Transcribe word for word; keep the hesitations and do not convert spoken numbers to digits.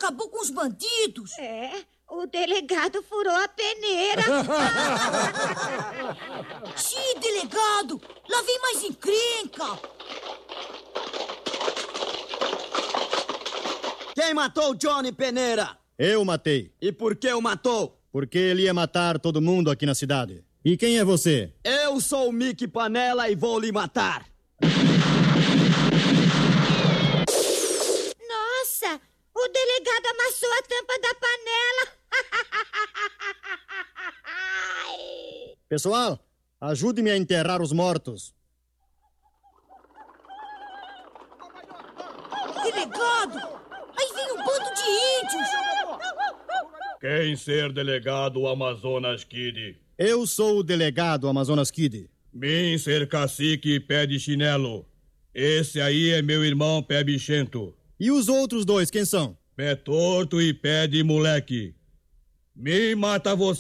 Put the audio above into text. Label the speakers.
Speaker 1: acabou com os bandidos.
Speaker 2: É, o delegado furou a peneira.
Speaker 1: Sim, delegado, lá vem mais encrenca.
Speaker 3: Quem matou o Johnny Peneira?
Speaker 4: Eu matei.
Speaker 3: E por que o matou?
Speaker 4: Porque ele ia matar todo mundo aqui na cidade. E quem é você?
Speaker 3: Eu sou o Mickey Panela e vou lhe matar.
Speaker 2: Nossa, o delegado amassou a tampa da panela.
Speaker 4: Pessoal, ajude-me a enterrar os mortos.
Speaker 1: Delegado, aí vem um bando de índios.
Speaker 5: Quem ser delegado Amazonas Kid?
Speaker 4: Eu sou o delegado Amazonas Kid.
Speaker 5: Mim ser cacique Pé de Chinelo. Esse aí é meu irmão Pé Bichento.
Speaker 4: E os outros dois, quem são?
Speaker 5: Pé Torto e Pé de Moleque. Mim mata você.